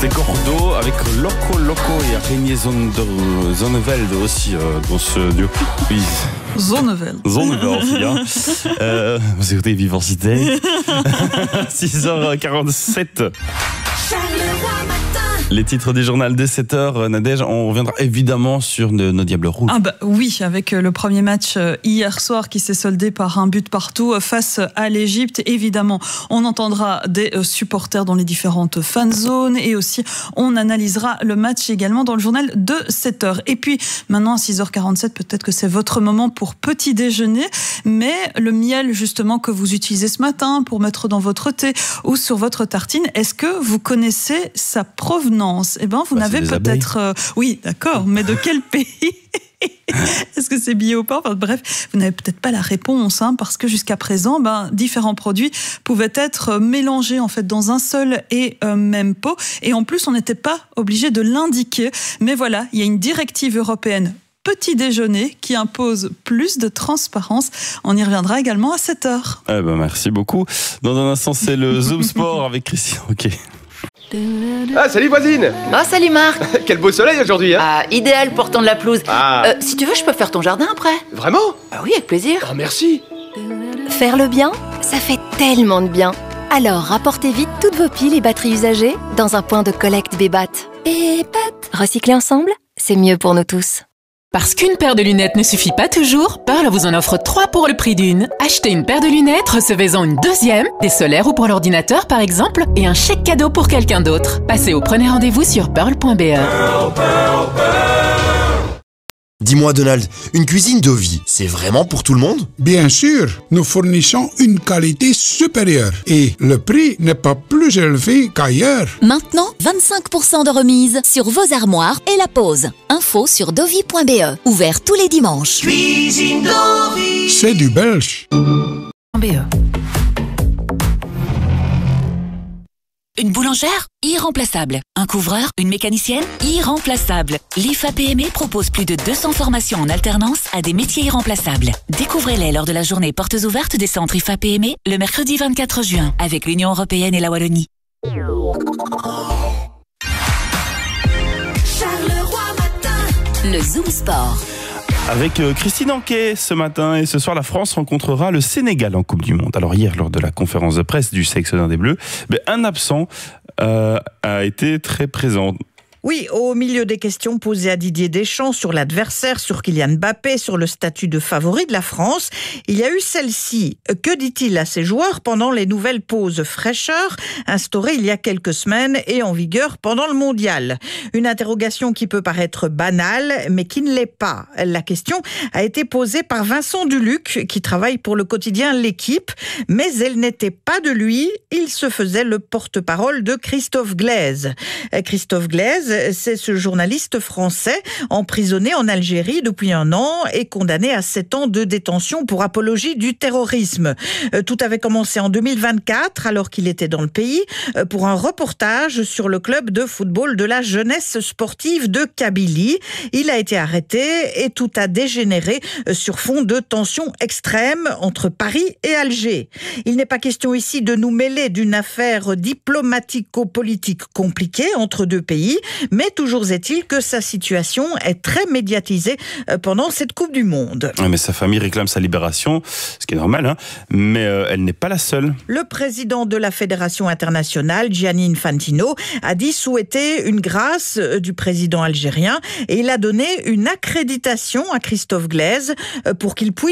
C'était Gordo avec Loco Loco et Reinier Zonneveld aussi dans ce duo. Oui. Zonneveld aussi, hein. Vous écoutez Vivacité. 6h47. Les titres du journal dès 7h, Nadège, on reviendra évidemment sur nos Diables Rouges. Ah bah oui, avec le premier match hier soir qui s'est soldé par un but partout face à l'Égypte. Évidemment, on entendra des supporters dans les différentes fan zones et aussi on analysera le match également dans le journal de 7h. Et puis maintenant à 6h47, peut-être que c'est votre moment pour petit déjeuner, mais le miel justement que vous utilisez ce matin pour mettre dans votre thé ou sur votre tartine, est-ce que vous connaissez sa provenance ? Eh ben, vous n'avez peut-être... oui, d'accord, mais de quel pays ? Est-ce que c'est bio ou pas ? Enfin, bref, vous n'avez peut-être pas la réponse, hein, parce que jusqu'à présent, différents produits pouvaient être mélangés en fait dans un seul et même pot. Et en plus, on n'était pas obligé de l'indiquer. Mais voilà, il y a une directive européenne petit déjeuner qui impose plus de transparence. On y reviendra également à 7h. Merci beaucoup. Dans un instant, c'est le Zoom Sport avec Christian. Ok. Ah, salut voisine! Oh, salut Marc! Quel beau soleil aujourd'hui, hein? Ah, idéal pour tendre la pelouse. Si tu veux, je peux faire ton jardin après. Vraiment? Ah oui, avec plaisir. Oh, merci! Faire le bien, ça fait tellement de bien. Alors, rapportez vite toutes vos piles et batteries usagées dans un point de collecte Bébat. Bébat. Recycler ensemble, c'est mieux pour nous tous. Parce qu'une paire de lunettes ne suffit pas toujours, Pearl vous en offre 3 pour le prix d'une. Achetez une paire de lunettes, recevez-en une deuxième, des solaires ou pour l'ordinateur par exemple, et un chèque cadeau pour quelqu'un d'autre. Passez ou prenez rendez-vous sur pearl.be. Dis-moi Donald, une cuisine Dovi, c'est vraiment pour tout le monde? Bien sûr, nous fournissons une qualité supérieure et le prix n'est pas plus élevé qu'ailleurs. Maintenant, 25% de remise sur vos armoires et la pose. Info sur dovi.be. Ouvert tous les dimanches. Cuisine Dovi, c'est du belge. Une boulangère? Irremplaçable. Un couvreur? Une mécanicienne? Irremplaçable. L'IFA PME propose plus de 200 formations en alternance à des métiers irremplaçables. Découvrez-les lors de la journée portes ouvertes des centres IFA PME le mercredi 24 juin avec l'Union Européenne et la Wallonie. Le Zoom Sport. Avec Christine Anquet ce matin et ce soir, la France rencontrera le Sénégal en Coupe du Monde. Alors hier, lors de la conférence de presse du sélectionneur des Bleus, un absent a été très présent. Oui, au milieu des questions posées à Didier Deschamps sur l'adversaire, sur Kylian Mbappé, sur le statut de favori de la France, il y a eu celle-ci. Que dit-il à ses joueurs pendant les nouvelles pauses fraîcheur instaurées il y a quelques semaines et en vigueur pendant le mondial? Une interrogation qui peut paraître banale, mais qui ne l'est pas. La question a été posée par Vincent Duluc, qui travaille pour le quotidien L'Équipe, mais elle n'était pas de lui. Il se faisait le porte-parole de Christophe Glaise. Christophe Glaise, c'est ce journaliste français emprisonné en Algérie depuis 1 an et condamné à 7 ans de détention pour apologie du terrorisme. Tout avait commencé en 2024 alors qu'il était dans le pays pour un reportage sur le club de football de la jeunesse sportive de Kabylie. Il a été arrêté et tout a dégénéré sur fond de tensions extrêmes entre Paris et Alger. Il n'est pas question ici de nous mêler d'une affaire diplomatico-politique compliquée entre deux pays, mais toujours est-il que sa situation est très médiatisée pendant cette Coupe du Monde. Mais sa famille réclame sa libération, ce qui est normal, hein, mais elle n'est pas la seule. Le président de la Fédération internationale, Gianni Infantino, a dit souhaiter une grâce du président algérien et il a donné une accréditation à Christophe Glaise pour qu'il puisse